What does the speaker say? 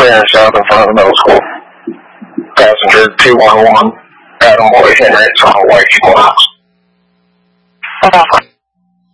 10 south in front of the middle school. Passenger 211, Adam Boy Henry, it's on a white Equinox.